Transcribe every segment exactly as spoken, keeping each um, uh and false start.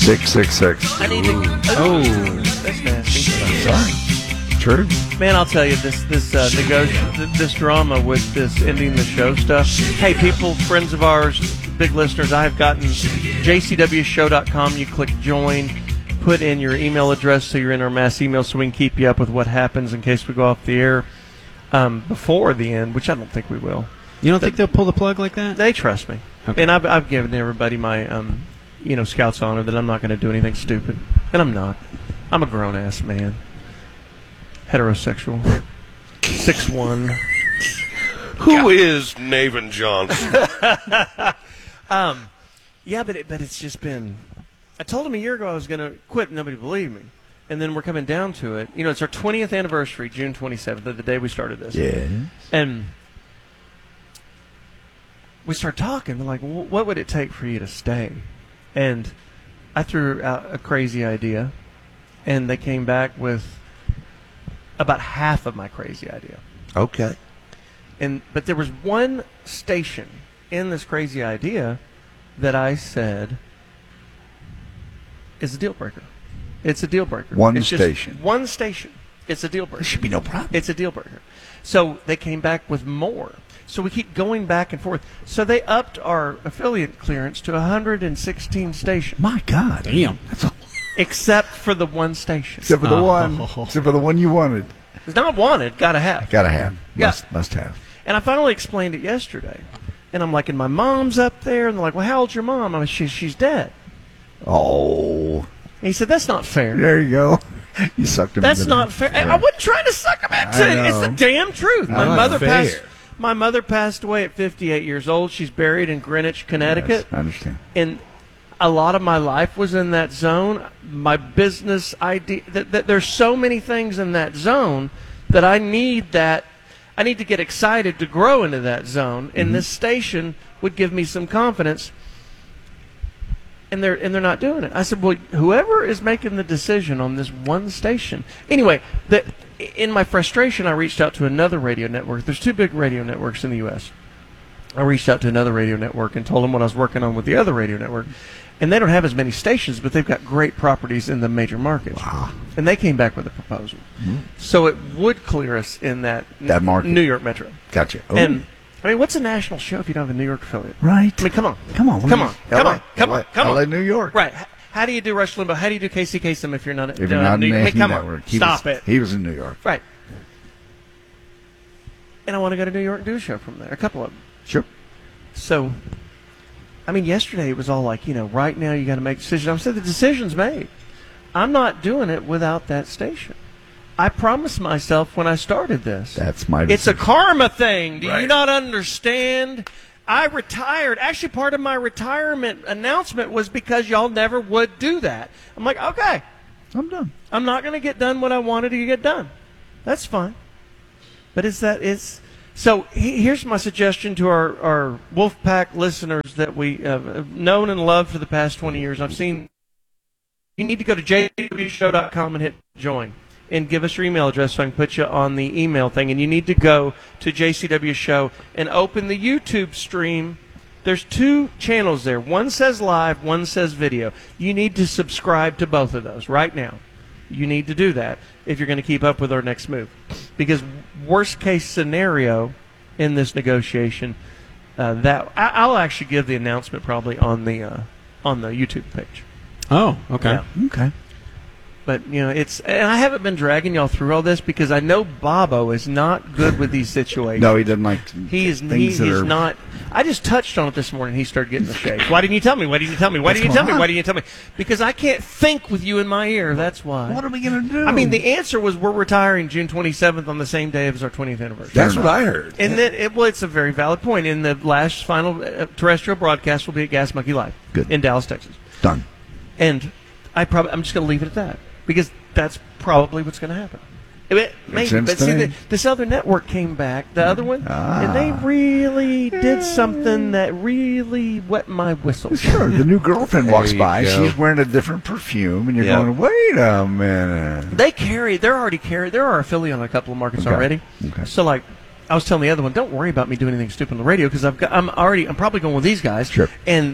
six six six. I need to. Oh, That's nasty. Sorry. True. Man, I'll tell you this this uh, negoti- this drama with this ending the show stuff. Hey, people, friends of ours, big listeners, I have gotten j c w show dot com. You click join, put in your email address so you're in our mass email so we can keep you up with what happens in case we go off the air um, before the end, which I don't think we will. you don't think they'll pull the plug like that? They trust me, Okay. and I've, I've given everybody my um, you know Scout's honor that I'm not going to do anything stupid, and I'm not. I'm a grown ass man. Heterosexual. six one. Who is Navin Johnson? Um, yeah, but it, but it's just been. I told him a year ago I was going to quit. Nobody believed me, and then we're coming down to it. You know, it's our twentieth anniversary, June twenty-seventh, the day we started this. Yes. And we start talking. We're like, "Wh- what would it take for you to stay? And I threw out a crazy idea, and they came back with about half of my crazy idea. Okay. And but there was one station in this crazy idea that I said is a deal breaker. It's a deal breaker. One It's just station. One station. It's a deal breaker. There should be no problem. It's a deal breaker. So they came back with more. So we keep going back and forth. So they upped our affiliate clearance to one hundred sixteen stations, My God. Damn. That's a, except for the one station. except for the Oh. one. Except for the one you wanted. It's not wanted, gotta have. Gotta have. Yeah. Must, must have. And I finally explained it yesterday. And I'm like, and my mom's up there. And they're like, well, how old's your mom? I'm like, she, she's dead. Oh. And he said, that's not fair. There you go. You sucked him That's into not the- fair. Yeah. I wasn't trying to suck him into I it. It's the know. damn truth. My Not mother fair. passed. My mother passed away at fifty-eight years old. She's buried in Greenwich, Connecticut. Yes, I understand. And a lot of my life was in that zone. My business idea. That, that there's so many things in that zone that I need that. I need to get excited to grow into that zone. And this station would give me some confidence. And they're and they're not doing it. I said, well, whoever is making the decision on this one station. Anyway, the, in my frustration, I reached out to another radio network. There's two big radio networks in the U S I reached out to another radio network and told them what I was working on with the other radio network. And they don't have as many stations, but they've got great properties in the major markets. Wow. And they came back with a proposal. So it would clear us in that, That market. New York Metro. Gotcha. Oh. And, I mean, what's a national show if you don't have a New York affiliate? right. I mean, come on. Come on. Come on. Come L A. on. Come on. Come L A, on. New York. Right. H- How do you do Rush Limbaugh? How do you do Casey Kasem if you're not? If you're not in New the York? I mean, come network. on. He Stop was, it. He was in New York. Right. And I want to go to New York and do a show from there. A couple of them. Sure. So, I mean, yesterday it was all like, you know, right now you got to make decisions. I said the decision's made. I'm not doing it without that station. I promised myself when I started this. That's my It's a decision. karma thing. Do you Right. not understand? I retired. Actually, part of my retirement announcement was because y'all never would do that. I'm like, okay, I'm done. I'm not going to get done what I wanted to get done. That's fine. But it's that it's so. He, here's my suggestion to our our Wolfpack listeners that we uh, have known and loved for the past twenty years. I've seen. You need to go to j w show dot com and hit join. And give us your email address so I can put you on the email thing. And you need to go to J C W Show and open the YouTube stream. There's two channels there. One says live, one says video. You need to subscribe to both of those right now. You need to do that if you're going to keep up with our next move. Because worst case scenario in this negotiation, uh, that I, I'll actually give the announcement probably on the uh, on the YouTube page. Oh, okay. Yeah. Okay. But, you know, it's, and I haven't been dragging y'all through all this because I know Bobo is not good with these situations. No, he doesn't like He is, things he, that he's are, not, I just touched on it this morning. He started getting the shakes. Why didn't you tell me? Why didn't you tell me? Why What's didn't you tell me? going on? Why didn't you tell me? Because I can't think with you in my ear. That's why. What are we going to do? I mean, the answer was we're retiring June twenty-seventh on the same day as our twentieth anniversary. That's what I heard. And then, it, well, it's a very valid point. And the last final uh, terrestrial broadcast will be at Gas Monkey Live Good. in Dallas, Texas. Done. And I probably, I'm just going to leave it at that because that's probably what's going to happen. It, maybe, seems but to see, me. the, this other network came back, the other one, Ah. and they really did something that really wet my whistle. Sure. The new girlfriend walks you by. go. She's wearing a different perfume, and you're Yeah. going, wait a minute. They carry, they're already carrying, they're our affiliate on a couple of markets Okay. already. Okay. So, like, I was telling the other one, don't worry about me doing anything stupid on the radio because I've got, I'm already, I'm probably going with these guys. Sure. And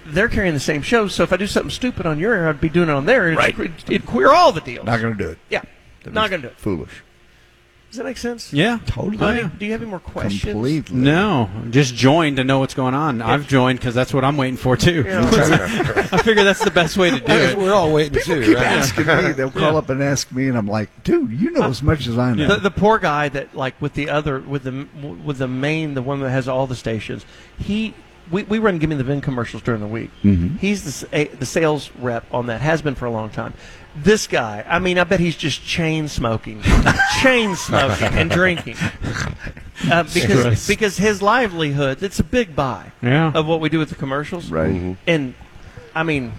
they're carrying the same show. So if I do something stupid on your air, I'd be doing it on there. Right. It'd, it'd queer all the deals. Not going to do it. Yeah, That'd not be going to do it. Foolish. Does that make sense? Yeah. Totally. Oh, Honey, yeah. do you have any more questions? Completely. No, just join to know what's going on. I've joined because that's what I'm waiting for too. Yeah. I figure that's the best way to do it. We're all waiting People too, keep right? asking me. They'll call Yeah. up and ask me, and I'm like, dude, you know as much as I know. The, the poor guy that like with the other with the with the main the one that has all the stations. He we, we run Give Me the Vin commercials during the week. Mm-hmm. He's the s- a, the sales rep on that. Has been for a long time. This guy, I mean, I bet he's just chain smoking, chain smoking and drinking, uh, because Gross. because his livelihood. It's a big buy Yeah. of what we do with the commercials. Right. Mhm. And I mean,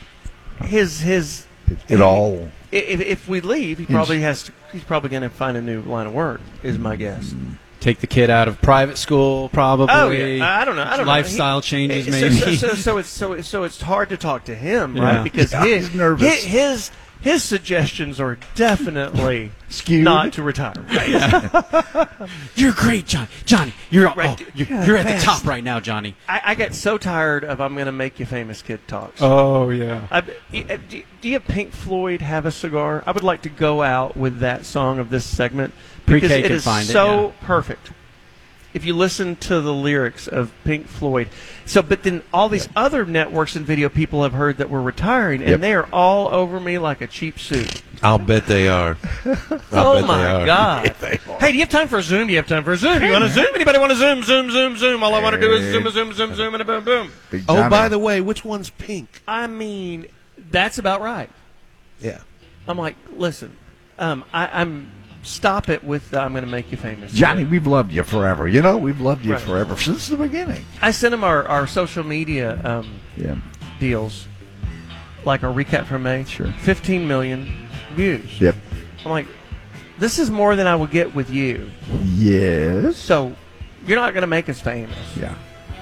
his his It, it all. if, if we leave, he probably has to. He's probably going to find a new line of work. Is my guess. Take the kid out of private school, probably. Oh yeah, I don't know. I don't Lifestyle know. changes, so, maybe. So, so, so it's so it's so it's hard to talk to him, Yeah. right? Because Yeah, his, he's nervous. his his his suggestions are definitely Skewed. not to retire. Right? You're great, Johnny. Johnny, you're Right. oh, you're, Yeah, you're at fast. the top right now, Johnny. I, I get so tired of "I'm going to make you famous" kid talks. Oh yeah. I, do, do you have Pink Floyd "Have a Cigar"? I would like to go out with that song of this segment because Pre-K it can is find it, so yeah. perfect. If you listen to the lyrics of Pink Floyd, so but then all these other networks and video people have heard that we're retiring, and Yep. they are all over me like a cheap suit. I'll bet they are. I'll Oh bet they my are. God! Hey, do you have time for a Zoom? Do you have time for a Zoom? You want to Zoom? Anybody want to Zoom? Zoom, Zoom, Zoom. All I want to do is zoom, zoom, zoom, zoom, and a boom, boom. Big Oh, Johnny. by the way, which one's pink? I mean, that's about right. Yeah. I'm like, listen, um, I, I'm stop it with uh, I'm going to make you famous, Johnny, we've loved you forever. You know, we've loved you Right. forever since the beginning. I sent him our, our social media um, Yeah. deals, like our recap from May. Sure. fifteen million views. Yep. I'm like, this is more than I would get with you. Yes. So you're not going to make us famous. Yeah.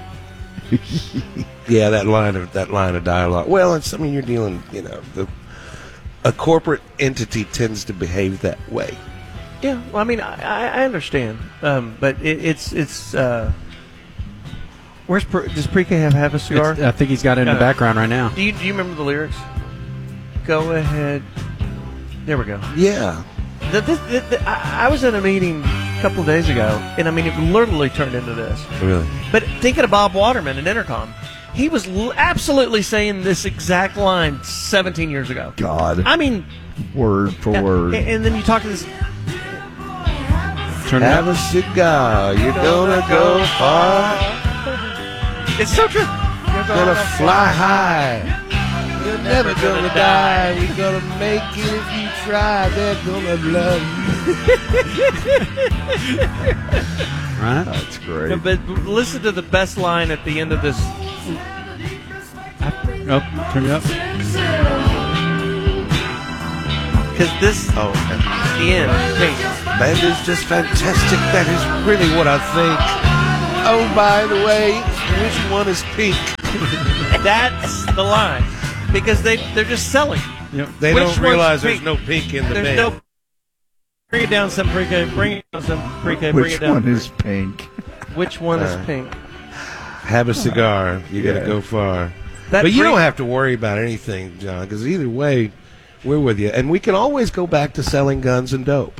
Yeah, that line of that line of dialogue. Well, it's I mean you're dealing, you know, the a corporate entity tends to behave that way. Yeah. Well, I mean, I, I I understand, um, but it, it's it's. Uh, where's Pre- does Pre-K have have a cigar? It's- I think he's got it in the Uh, background right now. Do you do you remember the lyrics? Go ahead. There we go. Yeah. The, this, the, the, I, I was in a meeting a couple of days ago, and I mean, it literally turned into this. Really. But thinking of Bob Waterman at Intercom, he was l- absolutely saying this exact line seventeen years ago. God. I mean, Word for uh, word. and, and then you talk to this. Turn it Have up. a cigar. You're gonna go far. It's so true. You're gonna fly high. You're never gonna die. We're gonna make it if you try. They're gonna love you. Right? That's great. But listen to the best line at the end of this. Oh, turn it up. Because this, Oh, okay. the end, pink. That is just fantastic. That is really what I think. Oh, by the way, which one is pink? That's the line. Because they, they're just selling. Yep. They Which don't one's realize there's pink? no pink in the There's band. no. Bring it down some pre-K. Bring it down some pre-K. Bring Which it down. one is pink? Which one Uh, is pink? Have a cigar. You Yeah. gotta go far. That But you pre- don't have to worry about anything, John, because either way, we're with you. And we can always go back to selling guns and dope.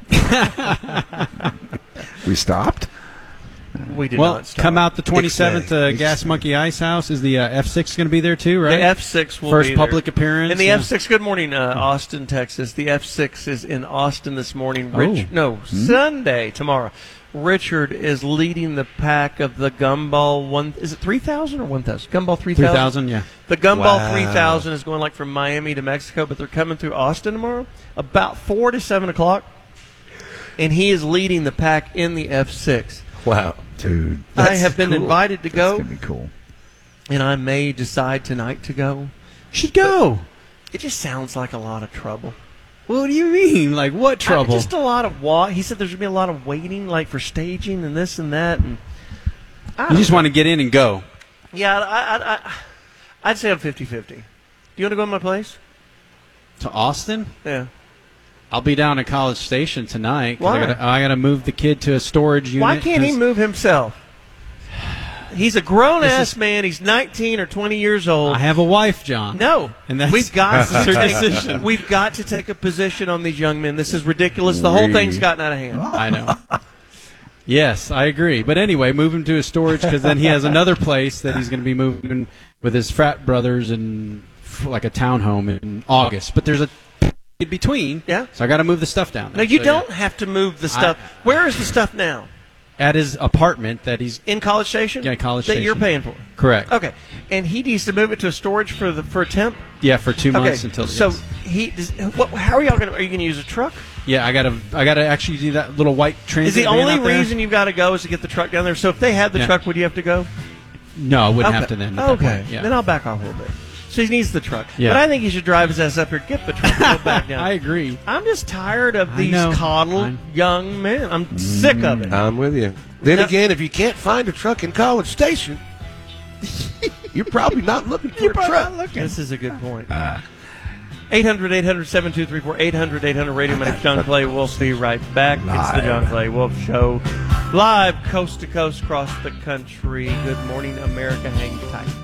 We stopped? We did Well, not stop. come out the twenty-seventh, uh, Ixnay. Gas Monkey Ice House. Is the uh, F six going to be there too, right? The F six will First be public there. appearance. And the yeah. F six. Good morning, uh, Austin, Texas. The F six is in Austin this morning. Rich, Oh. no, Sunday tomorrow. Richard is leading the pack of the Gumball one. Is it three thousand or one thousand? Gumball three three thousand. thousand, yeah. The Gumball Wow. three thousand is going like from Miami to Mexico, but they're coming through Austin tomorrow, about four to seven o'clock, and he is leading the pack in the F six. Wow. Dude. I that's have been cool. invited to That's go, going to be cool. and I may decide tonight to go. You should go. It just sounds like a lot of trouble. What do you mean? Like what trouble? I- just a lot of wa- He said there's gonna be a lot of waiting, like for staging and this and that. And I you don't just know. want to get in and go. Yeah, I, I, I, I'd say I'm fifty-fifty. Do you want to go to my place? To Austin? Yeah. I'll be down at College Station tonight. 'cause Why? I gotta, I gotta move the kid to a storage unit. Why can't he 'cause move himself? He's a grown This ass is- man. He's nineteen or twenty years old. I have a wife, John. No, And that's- we've got that's to her take, decision. we've got to take a position on these young men. This is ridiculous. The whole We- thing's gotten out of hand. I know. Yes, I agree. But anyway, move him to a storage because then he has another place that he's going to be moving with his frat brothers in f- like a townhome in August. But there's a in between. Yeah. So I got to move the stuff down No, there. you So, don't yeah. have to move the stuff. Where is the stuff now? At his apartment that he's In College Station? Yeah, College that Station. you're paying for. correct. Okay, and he needs to move it to a storage for the for a temp. Yeah, for two Okay, months until. so yes. he does, what, how are y'all going? to Are you going to use a truck? Yeah, I gotta I gotta actually do that little white transit. Is the van only out there. reason you've got to go is to get the truck down there? So if they had the Yeah. truck, would you have to go? No, I wouldn't okay. have to then. at that Okay, point, Yeah. then I'll back off a little bit. So he needs the truck. Yeah. But I think he should drive his ass up here, get the truck, and go back down. I agree. I'm just tired of I these know. coddled I- young men. I'm sick of it. I'm with you. Then Now- again, if you can't find a truck in College Station, you're probably not looking for a truck. This is a good point. eight hundred, eight hundred, seven two three four, eight hundred, eight hundred radio. My name's John Clay. We'll be right back. It's the Live. John Clay Wolf Show. Live coast to coast across the country. Good morning, America. Hang tight.